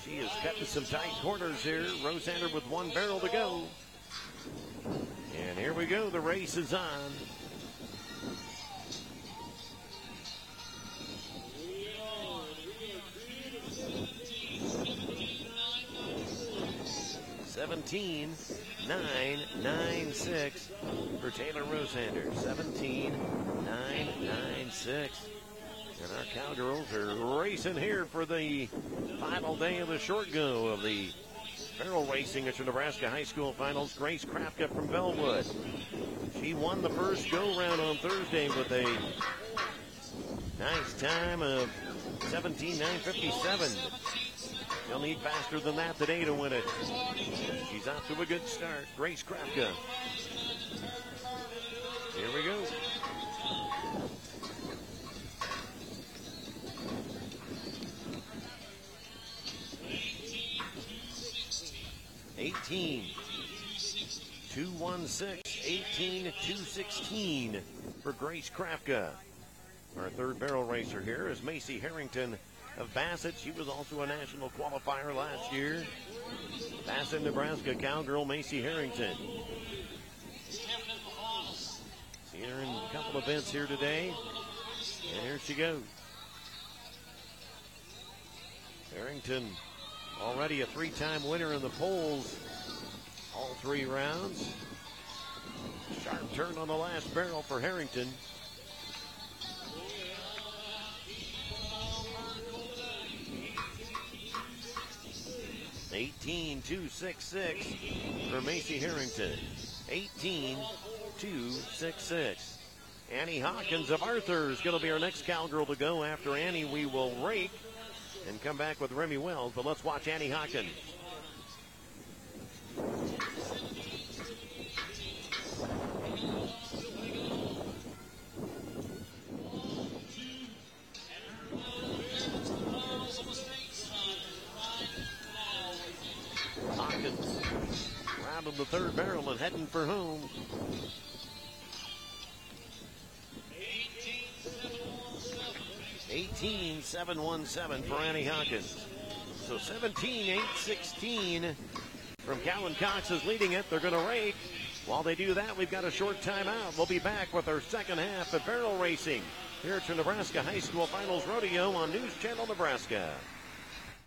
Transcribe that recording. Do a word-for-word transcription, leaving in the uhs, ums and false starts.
She is cut in some tight corners here. Rosander with one barrel to go. And here we go. The race is on. seventeen nine nine six for Taylor Rosander. seventeen nine nine six. And our Cowgirls are racing here for the final day of the short go of the barrel racing at your Nebraska High School Finals. Grace Krafka from Bellwood. She won the first go round on Thursday with a nice time of seventeen nine fifty-seven. She'll need faster than that today to win it. She's off to a good start. Grace Krafka. Here we go. eighteen two sixteen, eighteen two sixteen for Grace Krafka. Our third barrel racer here is Macy Harrington of Bassett. She was also a national qualifier last year. Bassett, Nebraska Cowgirl Macy Harrington. Seen her in a couple events here today. And here she goes. Harrington, already a three-time winner in the polls, all three rounds. Sharp turn on the last barrel for Harrington. eighteen two sixty-six for Macy Harrington. eighteen two sixty-six. Annie Hawkins of Arthur is going to be our next Cowgirl to go. After Annie, we will rake and come back with Remy Wells, but let's watch Annie Hawkins. Hawkins rounding the third barrel and heading for home. eighteen seven seventeen for Annie Hawkins. So seventeen eight sixteen from Callan Cox is leading it. They're going to rake. While they do that, we've got a short timeout. We'll be back with our second half of barrel racing here at your Nebraska High School Finals Rodeo on News Channel Nebraska.